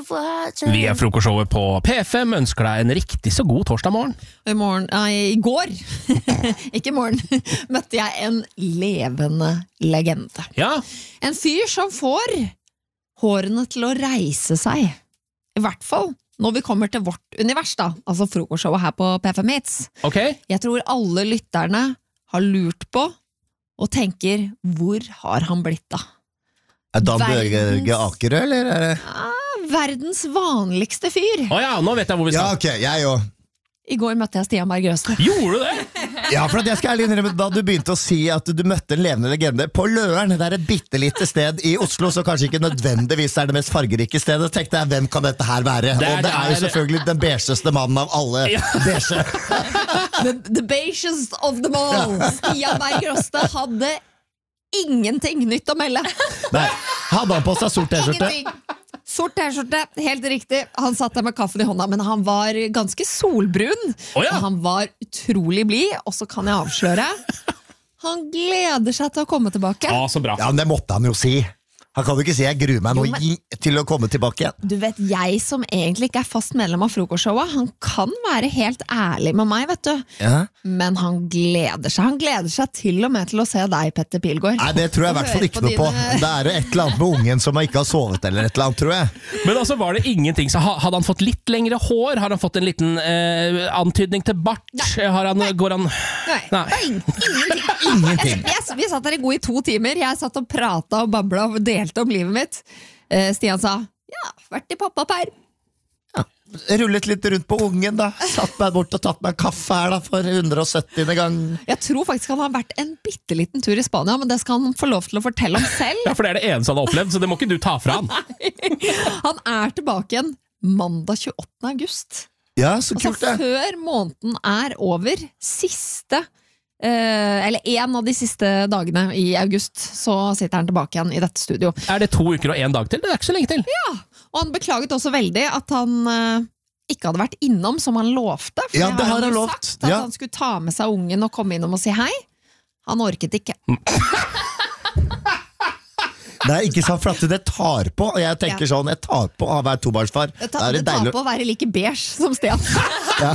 Vi frokostshowet på P5 ønsker deg en riktig så god torsdag morgen. I går, ikke morgen, møtte jeg en levende legende. Ja. En fyr som får hårene til å reise seg. I hvert fall når vi kommer til vårt univers da, altså frokostshowet her på P5 Hits. Ok. Jeg tror alle lytterne har lurt på og tenker, hvor har han blitt da? Dan Børge Akerø, eller er det? Verdens vanligste fyr. Åja, nå vet jeg hvor vi skal. Ja, ok, jeg jo. I går møtte jeg Stian Berg Røste. Gjorde du det? Ja, for at jeg skal ærlig innrømme, da du begynte å si at du møtte en levende legende på Løren, det er et bittelite sted i Oslo, så kanskje ikke nødvendigvis er det mest fargerike stedet, tenkte jeg, hvem kan dette her være? Og det er jo selvfølgelig den beigeste mannen av alle beige. The beigest of them all. Stian Berg Røste hadde ingenting nytt å melde. Nei, hadde han på seg sort t-skjorte? Sort t-skjorte, helt riktig. Han satt der med kaffen i hånda, men han var ganske solbrun. Og han var utrolig blid, og så kan jeg avsløre, han gleder seg til å komme tilbake. Så bra. Ja, men det måtte han jo si. Han kan jo ikke si jeg gruer meg nå til å komme tilbake igjen. Du vet, jeg som egentlig ikke er fast medlem av frokostshowet, han kan være helt ærlig med meg, vet du. Ja. Men han gleder seg. Han gleder seg til og med til å se deg, Petter Pilgaard. Nei, det tror jeg i hvert fall ikke noe på. Det er jo et eller annet med ungen som ikke har sovet eller et eller annet, tror jeg. Men altså var det ingenting, så hadde han fått litt lengre hår? Har han fått en liten antydning til bart? Går han... Nei. Ingenting. Vi satt der i god i 2 timer. Jeg satt og pratet og bablet og delte om livet mitt. Stian sa, vært i pappaperm. Rullet litt rundt på ungen da. Satt meg bort og tatt meg en kaffe her da for 170. gang. Jeg tror faktisk han har vært en bitteliten tur i Spania, men det skal han få lov til å fortelle om selv. Ja, for det er det eneste han har opplevd, så det må ikke du ta fra han. Han er tilbake igjen mandag 28. august. Ja, så kult det. Før måneden er over, eller en av de siste dagene i august, så sitter han tilbake igjen i dette studio. Er det 2 uker og 1 dag til? Det er ikke så lenge til. Ja, og han beklaget også veldig at han ikke hadde vært innom som han lovte. For ja, det har han lovt. Sagt at han skulle ta med seg ungen og komme innom og si hei. Han orket ikke. Nei, ikke sant, for at det tar på. Og jeg tenker sånn, jeg tar på å være tobarnsfar. Det tar på å være like beige som Stian. Ja.